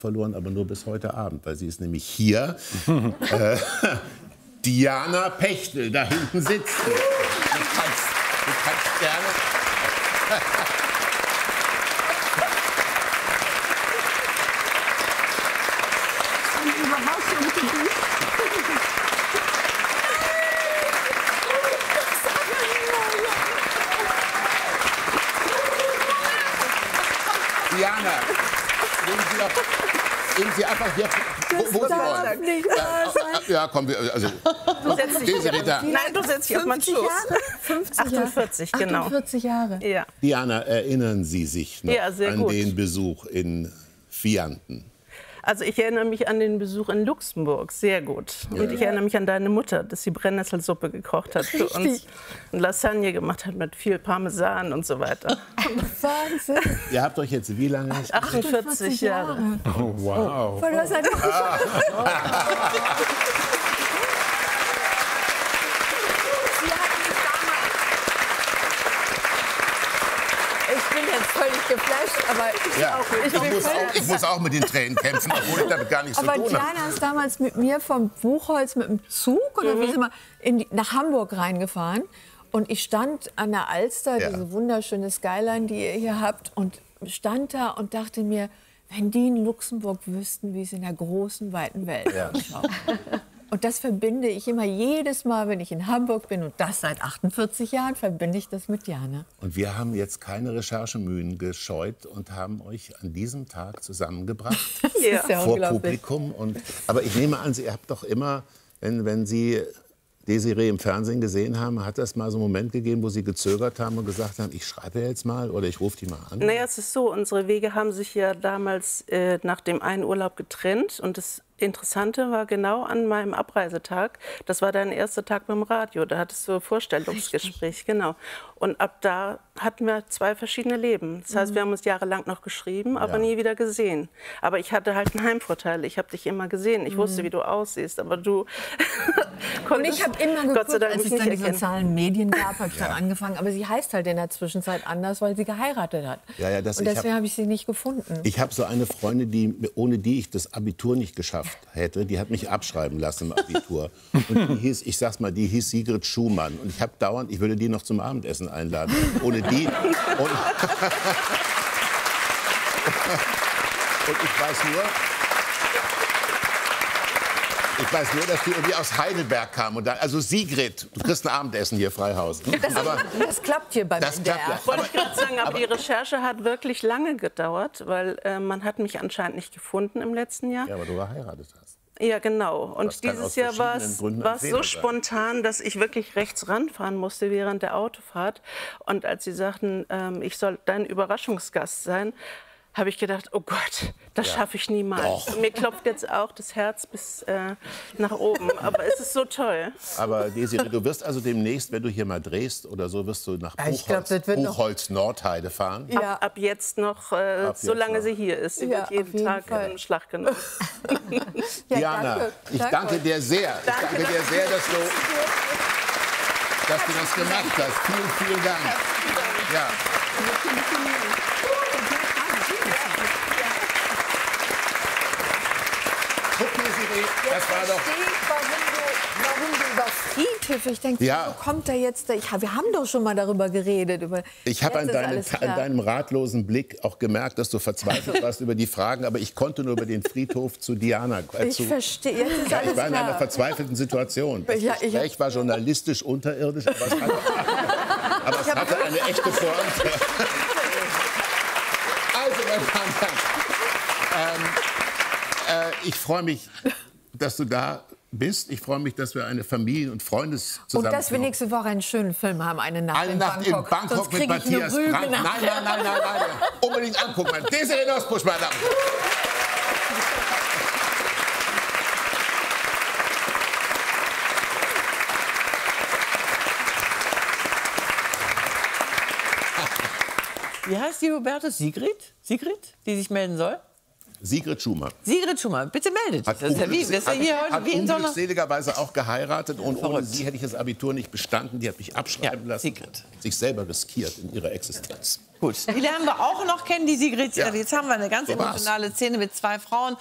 verloren, aber nur bis heute Abend, weil sie ist nämlich hier. Diana Pechtel, da hinten sitzt. Du kannst gerne... Diana, nehmen Sie einfach hier, wo Sie wollen. Ja, komm, also, Du setzt dich da. Nein, du setzt dich auf meinen Schoß. 48, genau. 48 Jahre. Ja. Diana, erinnern Sie sich noch an gut. den Besuch in Vianden? Also ich erinnere mich an den Besuch in Luxemburg, sehr gut. Und ich erinnere mich an deine Mutter, dass sie Brennnesselsuppe gekocht hat für uns und Lasagne gemacht hat mit viel Parmesan und so weiter. Wahnsinn. Ihr habt euch jetzt wie lange? 48 Jahre. Oh, wow. Weil du hast einfach Ich bin jetzt völlig geflasht, aber Ich muss auch mit den Tränen kämpfen, obwohl ich damit gar nichts zu aber tun habe. Diana ist damals mit mir vom Buchholz mit dem Zug oder wie sind wir nach Hamburg reingefahren. Und ich stand an der Alster, diese wunderschöne Skyline, die ihr hier habt, und stand da und dachte mir, wenn die in Luxemburg wüssten, wie es in der großen, weiten Welt ausschaut. Und das verbinde ich immer jedes Mal, wenn ich in Hamburg bin, und das seit 48 Jahren, verbinde ich das mit Diana. Und wir haben jetzt keine Recherchemühen gescheut und haben euch an diesem Tag zusammengebracht vor Publikum. Aber ich nehme an, Sie habt doch immer, wenn Sie Desiree im Fernsehen gesehen haben, hat das mal so einen Moment gegeben, wo Sie gezögert haben und gesagt haben, ich schreibe jetzt mal oder ich rufe die mal an? Naja, es ist so, unsere Wege haben sich ja damals nach dem einen Urlaub getrennt. Und das Interessante war genau an meinem Abreisetag, das war dein erster Tag beim Radio, da hattest du ein Vorstellungsgespräch, genau. Und ab da hatten wir zwei verschiedene Leben. Das heißt, wir haben uns jahrelang noch geschrieben, aber nie wieder gesehen. Aber ich hatte halt einen Heimvorteil, ich habe dich immer gesehen, ich wusste, wie du aussiehst, aber du konntest, und ich habe immer Gott sei geguckt, Dank, als mich es dann nicht die erkennen. sozialen Medien gab, habe ich dann angefangen. Aber sie heißt halt in der Zwischenzeit anders, weil sie geheiratet hat. Und deswegen habe ich sie nicht gefunden. Ich habe so eine Freundin, ohne die ich das Abitur nicht geschafft hätte, die hat mich abschreiben lassen im Abitur. Und die hieß, ich sag's mal, die hieß Sigrid Schumann. Und ich habe dauernd, ich würde die noch zum Abendessen einladen. Ohne die. Und ich weiß nur, dass die irgendwie aus Heidelberg kam. Und dann, also Sigrid, du kriegst ein Abendessen hier, Freihaus. Das klappt hier beim NDR. Wollte ich gerade sagen, aber die Recherche hat wirklich lange gedauert, weil man hat mich anscheinend nicht gefunden im letzten Jahr. Ja, aber du geheiratet hast. Ja, genau. Und dieses Jahr war es so spontan, dass ich wirklich rechts ranfahren musste während der Autofahrt. Und als sie sagten, ich soll dein Überraschungsgast sein, habe ich gedacht, oh Gott, das schaffe ich niemals. Und mir klopft jetzt auch das Herz bis nach oben. Aber es ist so toll. Aber Desiree, du wirst also demnächst, wenn du hier mal drehst oder so, wirst du nach Buchholz Nordheide fahren? Ja. Ab jetzt noch, solange sie hier ist. Sie wird jeden Tag in Schlag genommen. Diana, ich danke dir sehr. Ich danke dir sehr, dass du das gemacht hast. Vielen, vielen Dank. Ja. Das war doch... Warum du über Friedhöfe, ich denke, wo kommt er jetzt? Wir haben doch schon mal darüber geredet. Ich habe an deinem ratlosen Blick auch gemerkt, dass du verzweifelt warst über die Fragen, aber ich konnte nur über den Friedhof zu Diana. Ich verstehe, jetzt ist alles Ich war in einer verzweifelten Situation. Das Gespräch war journalistisch unterirdisch, aber es hatte eine echte Pointe. Also, meine Damen und Herren, ich freue mich, dass du da bist. Ich freue mich, dass wir eine Familie- und Freundes zusammen. Und dass wir nächste Woche einen schönen Film haben, eine Nacht in Bangkok. In Bangkok mit Matthias Brandt. Nein. Unbedingt angucken. Desiree Nosbusch, meine Damen. Wie heißt die Hubertus? Sigrid? Sigrid, die sich melden soll? Sigrid Schumann. Sigrid Schumann, bitte meldet dich. Das ist ja wie, das ist ja hier heute wie in so einer... unglückseligerweise auch geheiratet und ohne sie hätte ich das Abitur nicht bestanden. Die hat mich abschreiben lassen. Sigrid. Sich selber riskiert in ihrer Existenz. Gut, die lernen wir auch noch kennen, die Sigrid. Ja. Jetzt haben wir eine ganz emotionale Szene mit 2 Frauen.